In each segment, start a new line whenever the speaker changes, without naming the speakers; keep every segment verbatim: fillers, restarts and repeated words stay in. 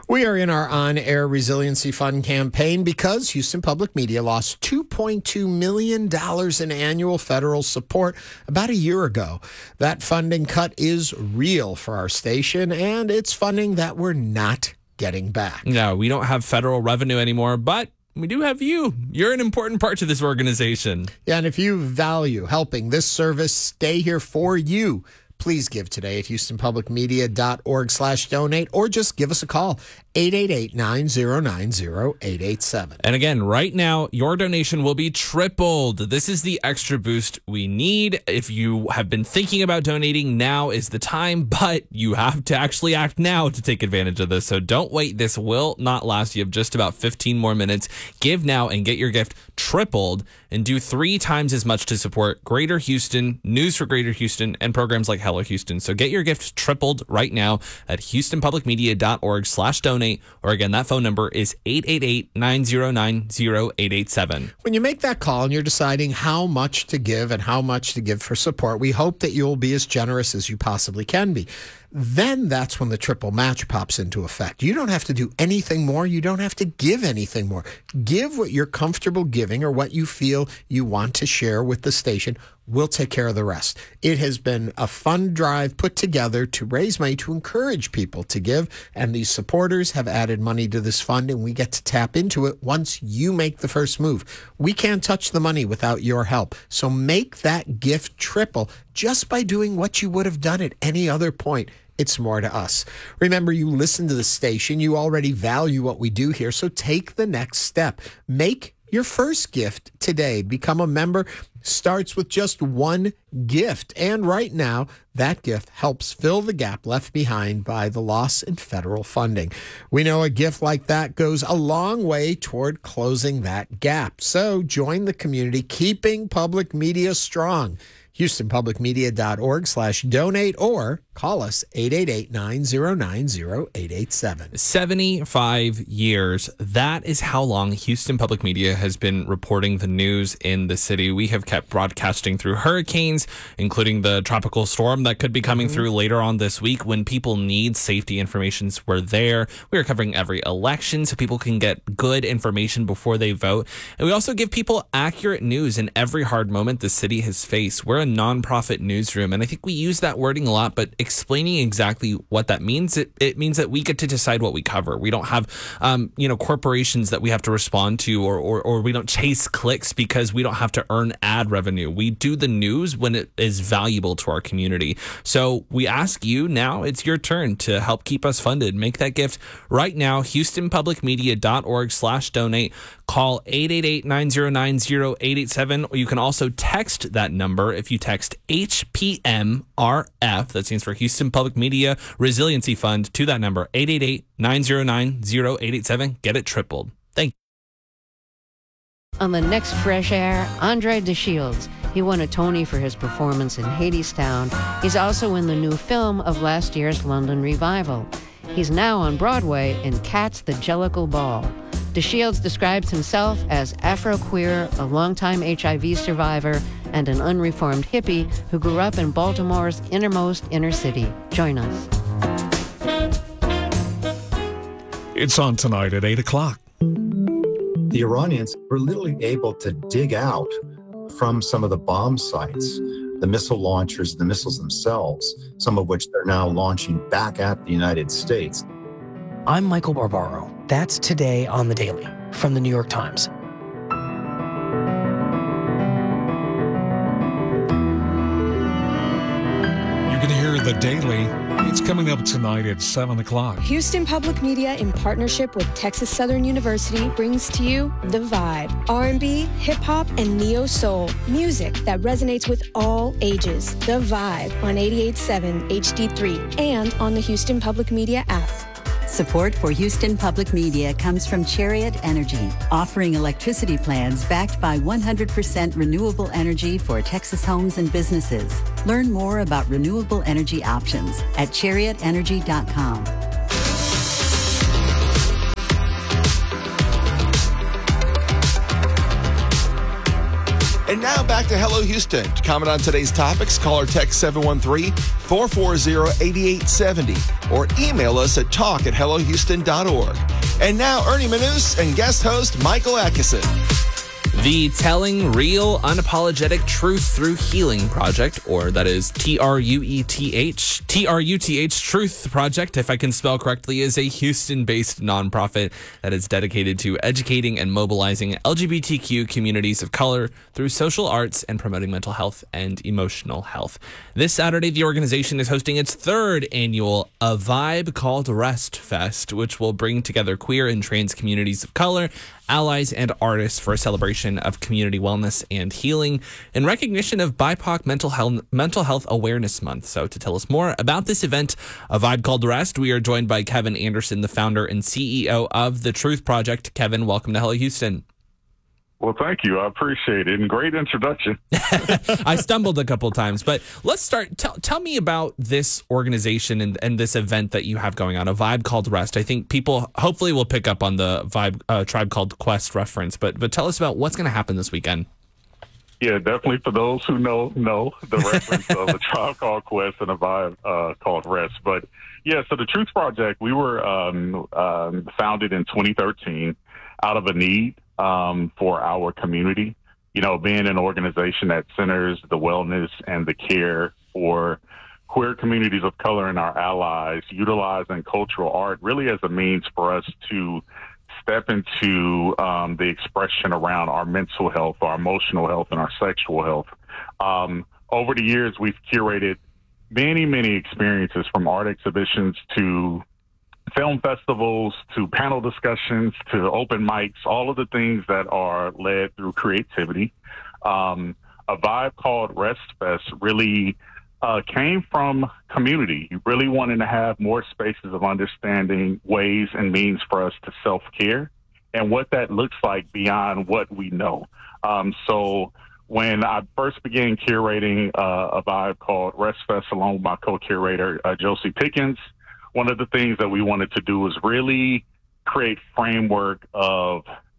We are in our on-air resiliency fund campaign because Houston Public Media lost two point two million dollars in annual federal support about a year ago. That funding cut is real for our station, and it's funding that we're not getting back.
No, we don't have federal revenue anymore, but we do have you. You're an important part to this organization.
Yeah, and if you value helping this service stay here for you, please give today at houstonpublicmedia.org slash donate, or just give us a call, eight eight eight, nine zero nine, zero eight eight seven.
And again, right now, your donation will be tripled. This is the extra boost we need. If you have been thinking about donating, now is the time, but you have to actually act now to take advantage of this. So don't wait. This will not last. You have just about fifteen more minutes. Give now and get your gift tripled, and do three times as much to support Greater Houston, News for Greater Houston, and programs like Hello Houston. So get your gift tripled right now at houstonpublicmedia.org slash donate. Or again, that phone number is eight eight eight, nine zero nine, zero eight eight seven.
When you make that call and you're deciding how much to give and how much to give for support, we hope that you'll be as generous as you possibly can be. Then that's when the triple match pops into effect. You don't have to do anything more. You don't have to give anything more. Give what you're comfortable giving or what you feel you want to share with the station. We'll take care of the rest. It has been a fund drive put together to raise money to encourage people to give, and these supporters have added money to this fund, and we get to tap into it once you make the first move. We can't touch the money without your help, so make that gift triple just by doing what you would have done at any other point. It's more to us. Remember, you listen to the station. You already value what we do here, so take the next step. Make your first gift today. Become a member. Starts with just one gift. And right now, that gift helps fill the gap left behind by the loss in federal funding. We know a gift like that goes a long way toward closing that gap. So join the community, keeping public media strong. HoustonPublicMedia.org slash donate, or call us eight eight eight, nine zero nine, zero eight eight seven.
seventy-five years. That is how long Houston Public Media has been reporting the news in the city. We have kept broadcasting through hurricanes, including the tropical storm that could be coming mm-hmm. through later on this week. When people need safety information, we're there. We are covering every election so people can get good information before they vote. And we also give people accurate news in every hard moment the city has faced. We're a nonprofit newsroom, and I think we use that wording a lot, but explaining exactly what that means, it, it means that we get to decide what we cover. We don't have, um, you know, corporations that we have to respond to, or, or, or we don't chase clicks because we don't have to earn ad revenue. We do the news when it is valuable to our community. So we ask you now, it's your turn to help keep us funded. Make that gift right now, HoustonPublicMedia.org slash donate. Call eight eight eight, nine zero nine, zero eight eight seven, or you can also text that number. If you text H P M R F, that stands for Houston Public Media Resiliency Fund, to that number, eight eight eight, nine zero nine, zero eight eight seven. Get it tripled. Thank you.
On the next Fresh Air, Andre DeShields. He won a Tony for his performance in Hadestown. He's also in the new film of last year's London revival. He's now on Broadway in Cats the Jellicle Ball. DeShields describes himself as Afro-queer, a longtime H I V survivor, and an unreformed hippie who grew up in Baltimore's innermost inner city. Join us.
It's on tonight at eight o'clock.
The Iranians were literally able to dig out from some of the bomb sites the missile launchers, the missiles themselves, some of which they're now launching back at the United States.
I'm Michael Barbaro. That's Today on the Daily from the New York Times.
You can hear The Daily. It's coming up tonight at seven o'clock.
Houston Public Media, in partnership with Texas Southern University, brings to you The Vibe. R and B, hip-hop, and neo-soul. Music that resonates with all ages. The Vibe on eighty-eight point seven H D three and on the Houston Public Media app.
Support for Houston Public Media comes from Chariot Energy, offering electricity plans backed by one hundred percent renewable energy for Texas homes and businesses. Learn more about renewable energy options at chariot energy dot com.
And now back to Hello Houston. To comment on today's topics, call or text seven one three, four four zero, eight eight seven zero or email us at talk at hello houston dot org. And now Ernie Manous and guest host Michael Atkinson.
The Telling Real Unapologetic Truth Through Healing Project, or that is T R U E T H, T R U T H Truth Project, if I can spell correctly, is a Houston-based nonprofit that is dedicated to educating and mobilizing L G B T Q communities of color through social arts and promoting mental health and emotional health. This Saturday, the organization is hosting its third annual A Vibe Called Rest Fest, which will bring together queer and trans communities of color, allies, and artists for a celebration of community wellness and healing in recognition of B I P O C Mental Health, Mental Health Awareness Month. So to tell us more about this event, A Vibe Called Rest, we are joined by Kevin Anderson, the founder and C E O of The Truth Project. Kevin, welcome to Hello Houston.
Well, thank you. I appreciate it. And great introduction.
I stumbled a couple times, but let's start. Tell, tell me about this organization and, and this event that you have going on, A Vibe Called Rest. I think people hopefully will pick up on the Vibe uh, Tribe Called Quest reference, but but tell us about what's going to happen this weekend.
Yeah, definitely for those who know, know the reference of the Tribe Called Quest and A Vibe uh, Called Rest. But yeah, so the Truth Project, we were um, um, founded in twenty thirteen out of a need um, for our community. You know, being an organization that centers the wellness and the care for queer communities of color and our allies, utilizing cultural art really as a means for us to step into um, the expression around our mental health, our emotional health, and our sexual health. Um, over the years, we've curated many, many experiences, from art exhibitions to film festivals to panel discussions to open mics, all of the things that are led through creativity. Um, a vibe called Rest Fest really uh, came from community. You really wanted to have more spaces of understanding, ways and means for us to self-care and what that looks like beyond what we know. Um, so when I first began curating uh, a vibe called Rest Fest along with my co-curator, uh, Josie Pickens, one of the things that we wanted to do was really create framework of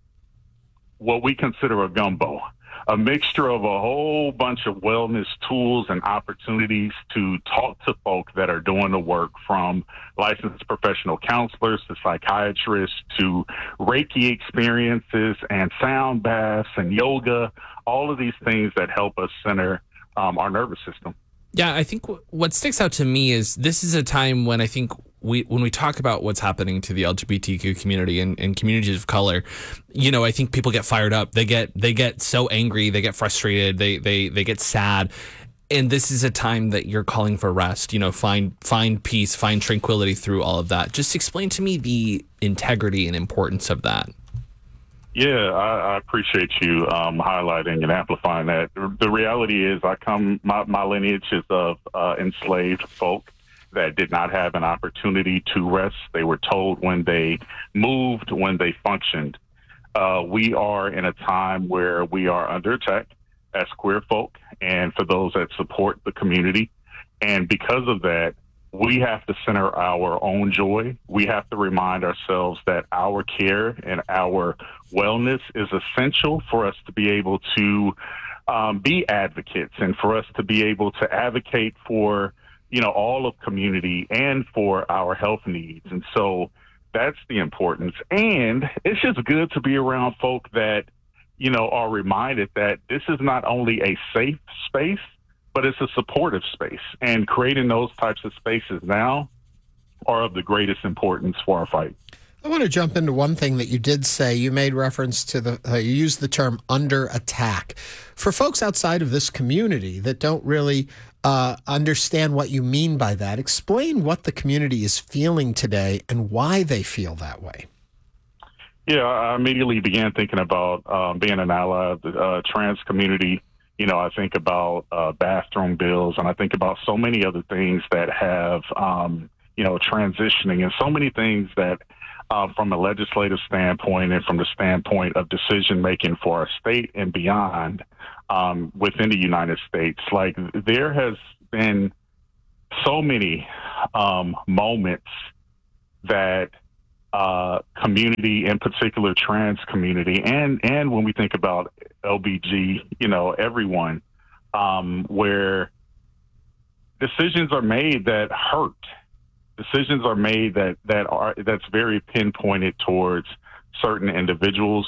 what we consider a gumbo, a mixture of a whole bunch of wellness tools and opportunities to talk to folk that are doing the work, from licensed professional counselors to psychiatrists to Reiki experiences and sound baths and yoga, all of these things that help us center um, our nervous system.
Yeah, I think w- what sticks out to me is this is a time when I think we, when we talk about what's happening to the L G B T Q community and, and communities of color, you know, I think people get fired up. They get they get so angry, they get frustrated, they they they get sad. And this is a time that you're calling for rest, you know, find find peace, find tranquility through all of that. Just explain to me the integrity and importance of that.
Yeah, I, I appreciate you um, highlighting and amplifying that. The reality is I come, my, my lineage is of uh, enslaved folk that did not have an opportunity to rest. They were told when they moved, when they functioned. Uh, we are in a time where we are under attack as queer folk and for those that support the community. And because of that, we have to center our own joy. We have to remind ourselves that our care and our wellness is essential for us to be able to um, be advocates and for us to be able to advocate for, you know, all of community and for our health needs. And so that's the importance. And it's just good to be around folk that, you know, are reminded that this is not only a safe space, but it's a supportive space. And creating those types of spaces now are of the greatest importance for our fight.
I want to jump into one thing that you did say. You made reference to the, uh, you used the term under attack. For folks outside of this community that don't really uh, understand what you mean by that, explain what the community is feeling today and why they feel that way.
Yeah, I immediately began thinking about um, being an ally of the uh, trans community. You know, I think about uh, bathroom bills, and I think about so many other things that have, um, you know, transitioning, and so many things that uh, from a legislative standpoint and from the standpoint of decision making for our state and beyond um, within the United States. Like, there has been so many um, moments that uh, community, in particular trans community, and and when we think about L B G, you know, everyone, um, where decisions are made that hurt, decisions are made that that are that's very pinpointed towards certain individuals,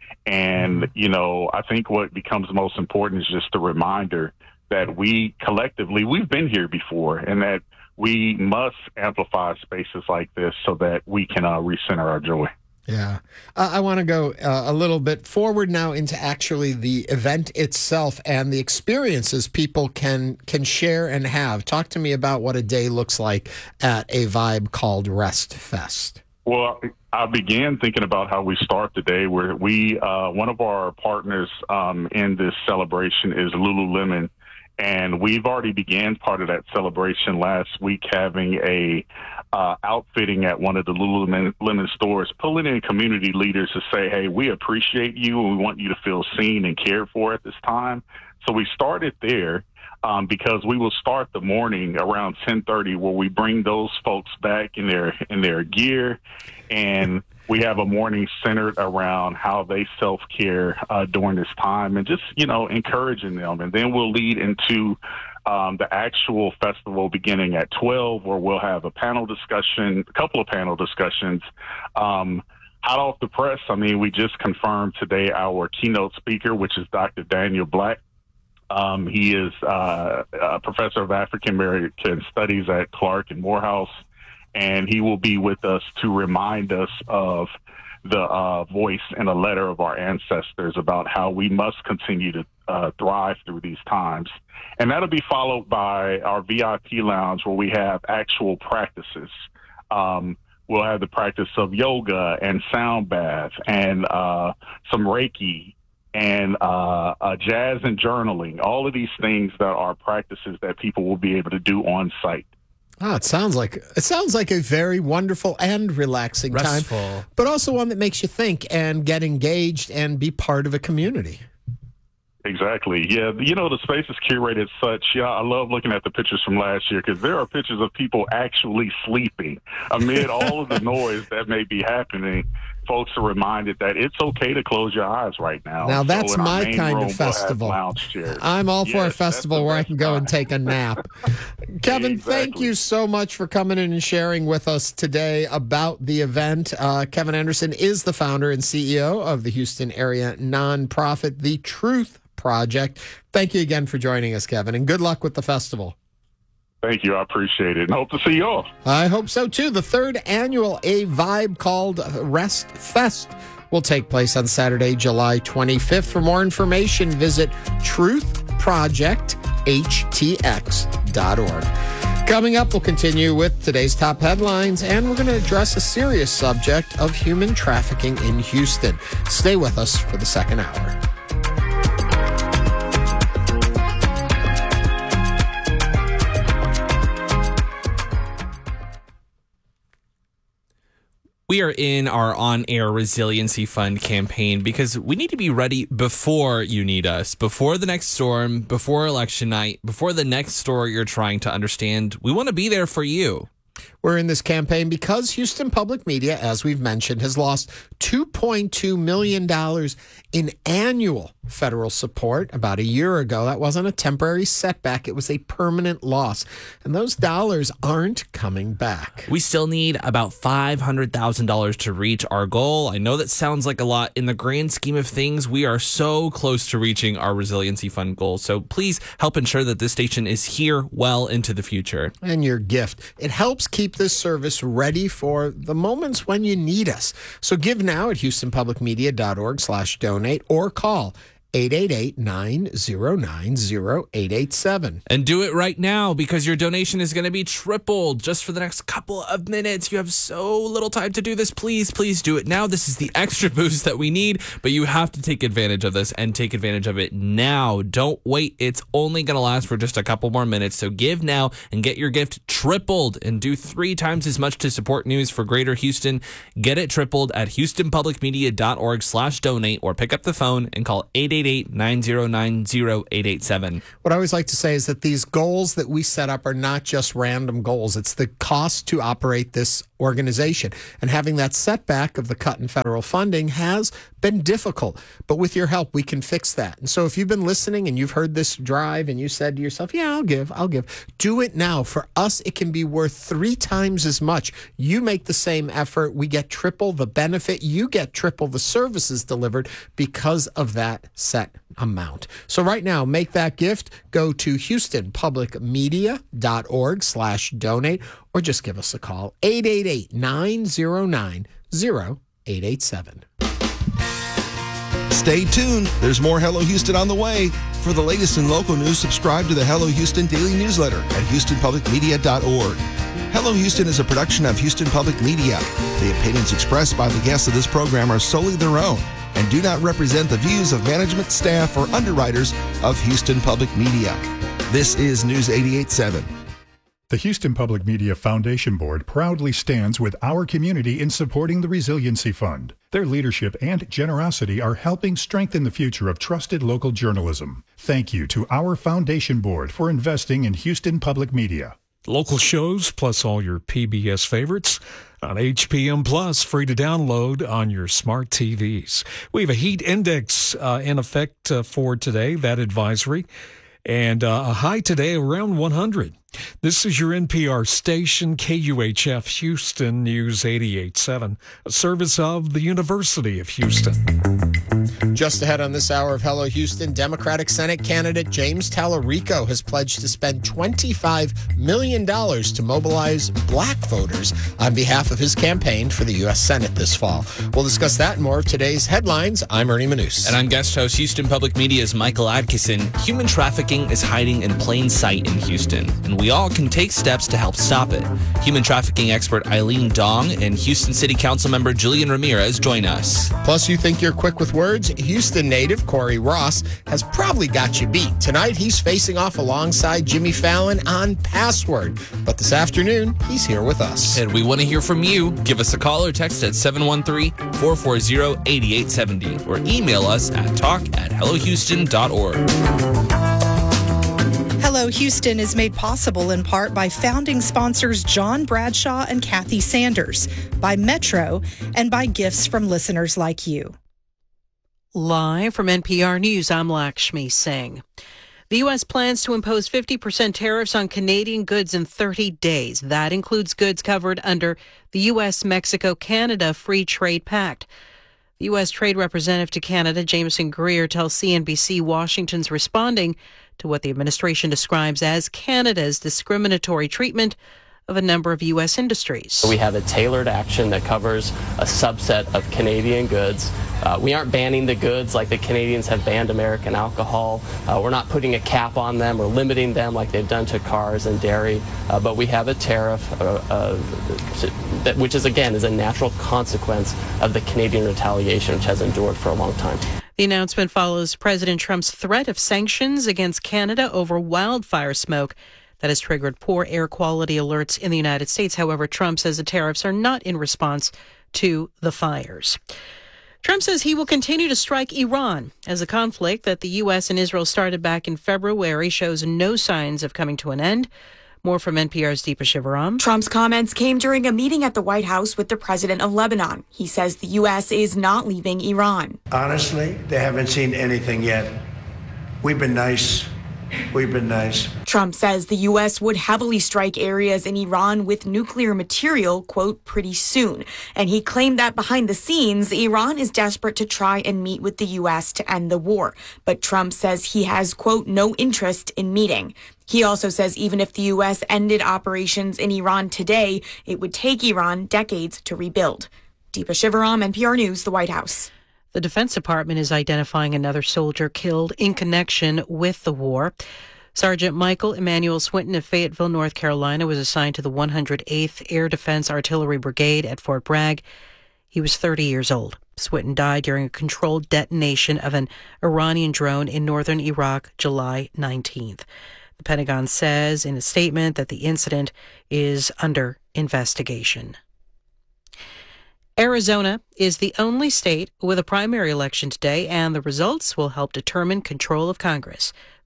and you know, I think what becomes most important is just a reminder that we collectively, we've been here before, and that we must amplify spaces like this so that we can uh, recenter our joy.
Yeah. Uh, I want to go uh, a little bit forward now into actually the event itself and the experiences people can can share and have. Talk to me about what a day looks like at a vibe called Rest Fest.
Well, I began thinking about how we start the day, where we, uh, one of our partners um, in this celebration is Lululemon. And we've already began part of that celebration last week, having a uh, outfitting at one of the Lululemon stores, pulling in community leaders to say, hey, we appreciate you and we want you to feel seen and cared for at this time. So we started there um, because we will start the morning around ten thirty, where we bring those folks back in their in their gear, and we have a morning centered around how they self-care uh, during this time, and just, you know, encouraging them. And then we'll lead into um, the actual festival beginning at twelve, where we'll have a panel discussion, a couple of panel discussions. Um, hot off the press, I mean, we just confirmed today our keynote speaker, which is Doctor Daniel Black. Um, he is uh, a professor of African American Studies at Clark and Morehouse, and he will be with us to remind us of the uh, voice and a letter of our ancestors about how we must continue to uh, thrive through these times. And that'll be followed by our V I P lounge, where we have actual practices. Um, we'll have the practice of yoga and sound bath and uh, some Reiki and uh, uh, jazz and journaling, all of these things that are practices that people will be able to do on site.
Oh, it sounds like it sounds like a very wonderful and relaxing
Restful.
time, but also one that makes you think and get engaged and be part of a community.
Exactly. Yeah. You know, the space is curated such. Yeah, I love looking at the pictures from last year, because there are pictures of people actually sleeping amid all of the noise that may be happening. Folks are reminded that it's okay to close your eyes right now.
Now, that's
so in our
my
main
kind
room,
of festival.
We'll have lounge chairs.
I'm all for
Yes,
a festival
that's the
where I
best
can go and
time.
take a nap. Kevin, thank
Exactly.
you so much for coming in and sharing with us today about the event. Uh, Kevin Anderson is the founder and C E O of the Houston area nonprofit, The Truth Project. Thank you again for joining us, Kevin, and good luck with the festival.
Thank you. I appreciate it. And hope to see you all.
I hope so, too. The third annual A Vibe called Rest Fest will take place on Saturday, July twenty-fifth. For more information, visit truth project h t x dot org. Coming up, we'll continue with today's top headlines, and we're going to address a serious subject of human trafficking in Houston. Stay with us for the second hour.
We are in our on-air resiliency fund campaign because we need to be ready before you need us, before the next storm, before election night, before the next story you're trying to understand. We want to be there for you.
We're in this campaign because Houston Public Media, as we've mentioned, has lost two point two million dollars in annual federal support about a year ago. That wasn't a temporary setback. It was a permanent loss. And those dollars aren't coming back.
We still need about five hundred thousand dollars to reach our goal. I know that sounds like a lot. In the grand scheme of things, we are so close to reaching our resiliency fund goal. So please help ensure that this station is here well into the future.
And your gift. It helps keep this service ready for the moments when you need us. So give now at houston public media dot org slash donate or call eight eight eight, nine zero nine, zero eight eight seven.
And do it right now, because your donation is going to be tripled just for the next couple of minutes. You have so little time to do this. Please, please do it now. This is the extra boost that we need, but you have to take advantage of this and take advantage of it now. Don't wait. It's only going to last for just a couple more minutes. So give now and get your gift tripled and do three times as much to support news for Greater Houston. Get it tripled at houston public media dot org slash donate or pick up the phone and call eight eight eight, nine zero nine, zero eight eight seven.
What I always like to say is that these goals that we set up are not just random goals. It's the cost to operate this organization. And having that setback of the cut in federal funding has been difficult. But with your help, we can fix that. And so if you've been listening and you've heard this drive and you said to yourself, yeah, I'll give, I'll give, do it now. For us, it can be worth three times as much. You make the same effort. We get triple the benefit. You get triple the services delivered because of that set amount. So right now, make that gift. Go to houstonpublicmedia.org slash donate or just give us a call, eight eight eight, nine zero nine, zero eight eight seven.
Stay tuned. There's more Hello Houston on the way. For the latest in local news, subscribe to the Hello Houston daily newsletter at houston public media dot org. Hello Houston is a production of Houston Public Media. The opinions expressed by the guests of this program are solely their own and do not represent the views of management, staff, or underwriters of Houston Public Media. This is News eighty-eight point seven.
The Houston Public Media Foundation Board proudly stands with our community in supporting the Resiliency Fund. Their leadership and generosity are helping strengthen the future of trusted local journalism. Thank you to our Foundation Board for investing in Houston Public Media.
Local shows plus all your P B S favorites on H P M Plus, free to download on your smart T Vs. We have a heat index uh, in effect uh, for today, that advisory, and uh, a high today around one hundred. This is your N P R station, K U H F Houston News eighty-eight point seven, a service of the University of Houston.
Just ahead on this hour of Hello Houston, Democratic Senate candidate James Tallarico has pledged to spend twenty-five million dollars to mobilize black voters on behalf of his campaign for the U S Senate this fall. We'll discuss that and more of today's headlines. I'm Ernie Manous.
And I'm guest host Houston Public Media's Michael Adkison. Human trafficking is hiding in plain sight in Houston, and we all can take steps to help stop it. Human trafficking expert Eileen Dong and Houston City Council member Jillian Ramirez join us.
Plus, you think you're quick with words? Houston native Corey Ross has probably got you beat. Tonight, he's facing off alongside Jimmy Fallon on Password. But this afternoon, he's here with us.
And we want to hear from you. Give us a call or text at seven one three, four four zero, eight eight seven zero or email us at talk at hello houston dot org.
Hello Houston is made possible in part by founding sponsors John Bradshaw and Kathy Sanders, by Metro, and by gifts from listeners like you.
Live from N P R News, I'm Lakshmi Singh. The U S plans to impose fifty percent tariffs on Canadian goods in thirty days. That includes goods covered under the U S Mexico Canada Free Trade Pact. The U S Trade Representative to Canada, Jameson Greer, tells C N B C Washington's responding to what the administration describes as Canada's discriminatory treatment of a number of U S industries.
We have a tailored action that covers a subset of Canadian goods. Uh, we aren't banning the goods like the Canadians have banned American alcohol. Uh, we're not putting a cap on them or limiting them like they've done to cars and dairy. Uh, but we have a tariff, uh, uh, that, which is, again, is a natural consequence of the Canadian retaliation, which has endured for a long time.
The announcement follows President Trump's threat of sanctions against Canada over wildfire smoke that has triggered poor air quality alerts in the United States. However, Trump says the tariffs are not in response to the fires. Trump says he will continue to strike Iran as the conflict that the U S and Israel started back in February shows no signs of coming to an end. More from N P R's Deepa Shivaram.
Trump's comments came during a meeting at the White House with the president of Lebanon. He says the U S is not leaving Iran.
Honestly, they haven't seen anything yet. We've been nice. We've been nice.
Trump says the U S would heavily strike areas in Iran with nuclear material, quote, pretty soon. And he claimed that behind the scenes, Iran is desperate to try and meet with the U S to end the war. But Trump says he has, quote, no interest in meeting. He also says even if the U S ended operations in Iran today, it would take Iran decades to rebuild. Deepa Shivaram, N P R News, the White House.
The Defense Department is identifying another soldier killed in connection with the war. Sergeant Michael Emmanuel Swinton of Fayetteville, North Carolina, was assigned to the one hundred eighth Air Defense Artillery Brigade at Fort Bragg. He was thirty years old. Swinton died during a controlled detonation of an Iranian drone in northern Iraq, July nineteenth. The Pentagon says in a statement that the incident is under investigation. Arizona is the only state with a primary election today, and the results will help determine control of Congress.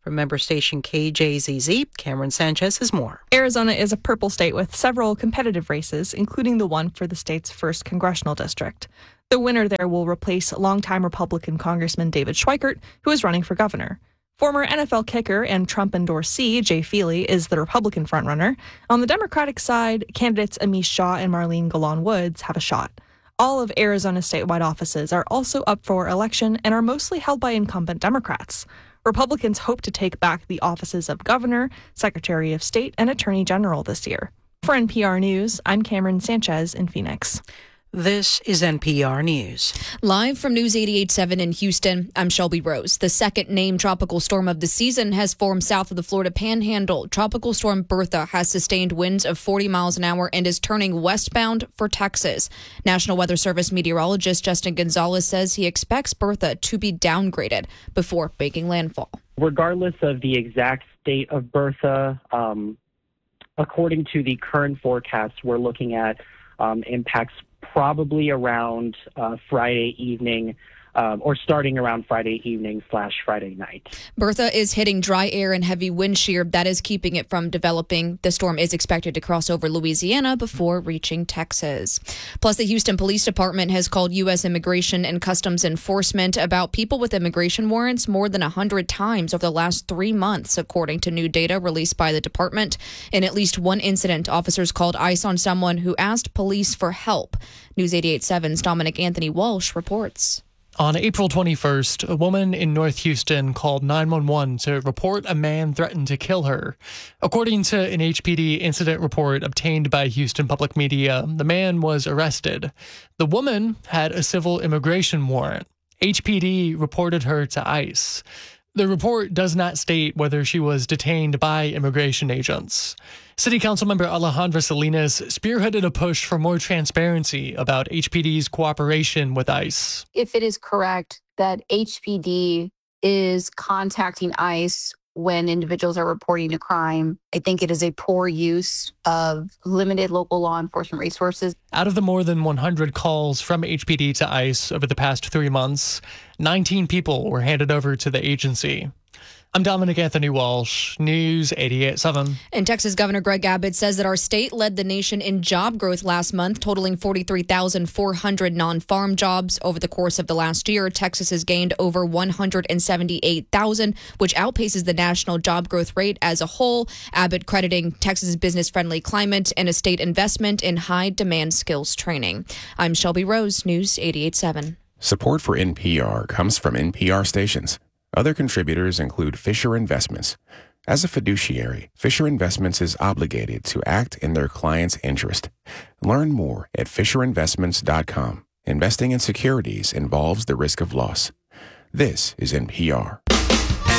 From member station K J Z Z, Cameron Sanchez has more.
Arizona is a purple state with several competitive races, including the one for the state's first congressional district. The winner there will replace longtime Republican Congressman David Schweikert, who is running for governor. Former N F L kicker and Trump endorsee Jay Feely is the Republican frontrunner. On the Democratic side, candidates Amish Shaw and Marlene Golan Woods have a shot. All of Arizona's statewide offices are also up for election and are mostly held by incumbent Democrats. Republicans hope to take back the offices of governor, secretary of state, and attorney general this year. For N P R News, I'm Cameron Sanchez in Phoenix.
This is N P R News.
Live from News eighty-eight point seven in Houston, I'm Shelby Rose. The second named tropical storm of the season has formed south of the Florida Panhandle. Tropical Storm Bertha has sustained winds of forty miles an hour and is turning westbound for Texas. National Weather Service meteorologist Justin Gonzalez says he expects Bertha to be downgraded before making landfall.
Regardless of the exact state of Bertha, um, according to the current forecast, we're looking at um, impacts probably around uh, Friday evening um, or starting around Friday evening slash Friday night.
Bertha is hitting dry air and heavy wind shear that is keeping it from developing. The storm is expected to cross over Louisiana before reaching Texas. Plus, the Houston Police Department has called U S Immigration and Customs Enforcement about people with immigration warrants more than one hundred times over the last three months, according to new data released by the department. In at least one incident, officers called ICE on someone who asked police for help. News eighty-eight point seven's Dominic Anthony Walsh reports.
On April twenty-first, a woman in North Houston called nine one one to report a man threatened to kill her. According to an H P D incident report obtained by Houston Public Media, the man was arrested. The woman had a civil immigration warrant. H P D reported her to ICE. The report does not state whether she was detained by immigration agents. City Council member Alejandra Salinas spearheaded a push for more transparency about H P D's cooperation with ICE.
If it is correct that H P D is contacting ICE when individuals are reporting a crime, I think it is a poor use of limited local law enforcement resources.
Out of the more than one hundred calls from H P D to ICE over the past three months, nineteen people were handed over to the agency. I'm Dominic Anthony Walsh, News eighty-eight point seven.
And Texas Governor Greg Abbott says that our state led the nation in job growth last month, totaling forty-three thousand four hundred non-farm jobs. Over the course of the last year, Texas has gained over one hundred seventy-eight thousand, which outpaces the national job growth rate as a whole. Abbott crediting Texas' business-friendly climate and a state investment in high-demand skills training. I'm Shelby Rose, News eighty-eight point seven.
Support for N P R comes from N P R stations. Other contributors include Fisher Investments. As a fiduciary, Fisher Investments is obligated to act in their client's interest. Learn more at fisher investments dot com. Investing in securities involves the risk of loss. This is N P R.